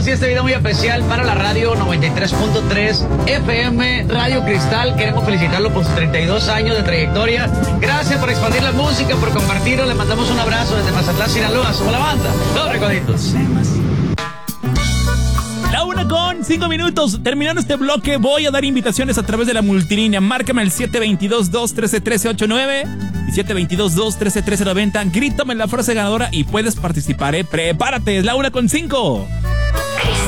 y este video muy especial para la radio 93.3 FM Radio Cristal. Queremos felicitarlo por sus 32 años de trayectoria. Gracias por expandir la música, por compartirlo. Le mandamos un abrazo desde Mazatlán, Sinaloa. Somos la banda, Los Recoditos. La 1:05. Terminando este bloque, voy a dar invitaciones a través de la multilínea. Márcame al 722-213-1389 y 722-213-1390. Grítame la frase ganadora y puedes participar, Prepárate, es la 1:05.